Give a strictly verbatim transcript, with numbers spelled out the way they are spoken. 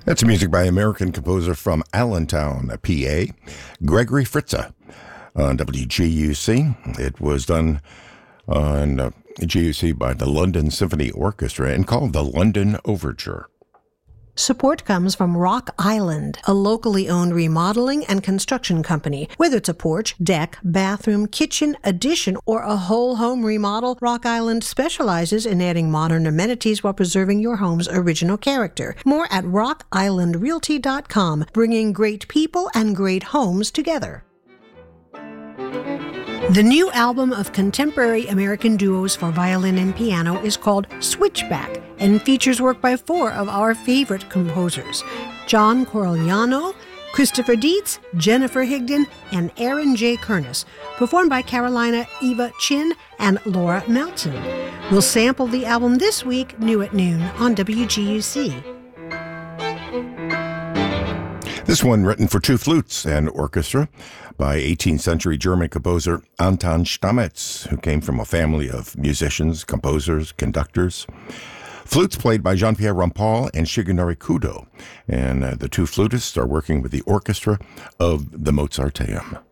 That's music by American composer from Allentown, P A, Gregory Fritza, on W G U C. It was done on uh, G U C by the London Symphony Orchestra and called the London Overture. Support comes from Rock Island, a locally owned remodeling and construction company. Whether it's a porch, deck, bathroom, kitchen, addition, or a whole home remodel, Rock Island specializes in adding modern amenities while preserving your home's original character. More at rock island realty dot com, bringing great people and great homes together. The new album of contemporary American duos for violin and piano is called Switchback and features work by four of our favorite composers: John Corigliano, Christopher Dietz, Jennifer Higdon, and Aaron J. Kernis, performed by Carolina Eva Chin and Laura Melton. We'll sample the album this week, new at noon on W G U C. This one written for two flutes and orchestra by eighteenth century German composer Anton Stamitz, who came from a family of musicians, composers, conductors. Flutes played by Jean-Pierre Rampal and Shigenori Kudo, and uh, the two flutists are working with the orchestra of the Mozarteum.